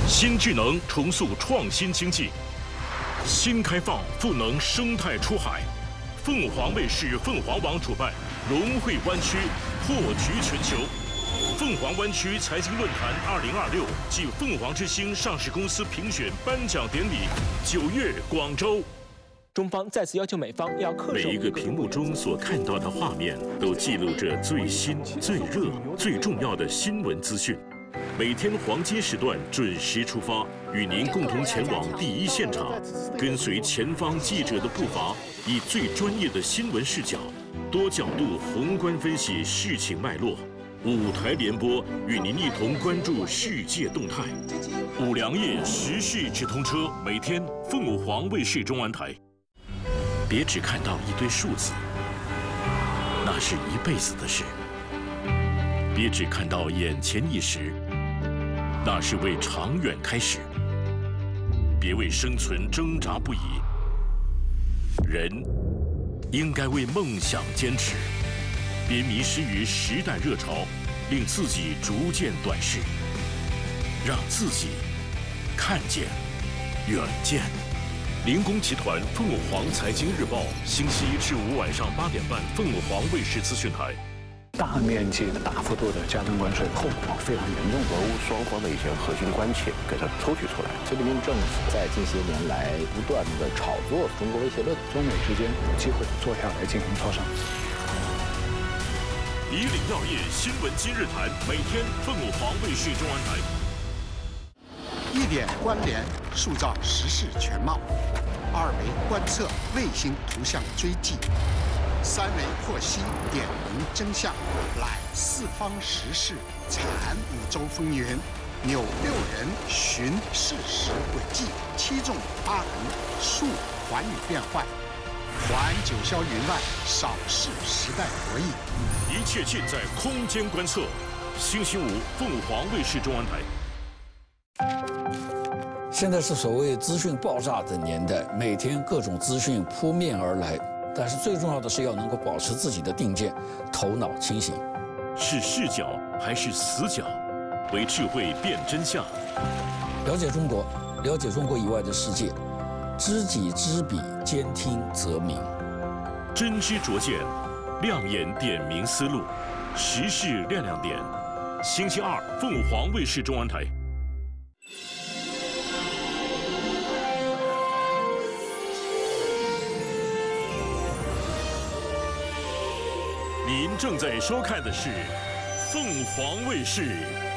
新智能重塑创新经济，新开放赋能生态出海。凤凰卫视凤凰网主办融汇湾区破局全球。凤凰湾区财经论坛2026暨凤凰之星上市公司评选颁奖典礼9月广州。 中方再次要求美方要恪守。 每一个屏幕中所看到的画面，都记录着最新、最热、最重要的新闻资讯。每天黄金时段准时出发，与您共同前往第一现场，跟随前方记者的步伐，以最专业的新闻视角，多角度宏观分析事情脉络。5台联播，与您一同关注世界动态。5粮液时事直通车，每天凤凰卫视中文台。别只看到一堆数字，那是一辈子的事。别只看到眼前一时，那是为长远开始。别为生存挣扎不已，人应该为梦想坚持。别迷失于时代热潮，令自己逐渐短视，让自己看见远见。灵工集团凤凰财经日报，星期1至5晚上8点半，凤凰卫视资讯台。 大面积的、大幅度的加征关税，后果非常严重。 俄乌双方的一些核心关切给它抽取出来。 菲律宾政府在近些年来不断的炒作中国威胁论， 中美之间有机会坐下来进行磋商。 以岭药业新闻今日谈，每天凤凰卫视中文台。 1点关联，塑造时事全貌；2维观测，卫星图像追迹；3维剖析，点明真相。揽四方时事，产5洲风云，扭6人，寻事实轨迹，7纵8横，述寰宇变幻。环九霄云外，扫视时代博弈。一切尽在空间观测。星期5，凤凰卫视中文台。 现在是所谓资讯爆炸的年代，每天各种资讯扑面而来，但是最重要的是要能够保持自己的定见，头脑清醒。 是视角还是死角？为智慧辨真相。 了解中国，了解中国以外的世界。知己知彼，兼听则明。 真知灼见，亮眼点明思路，时事亮亮点。星期2，凤凰卫视中文台。您正在收看的是凤凰卫视。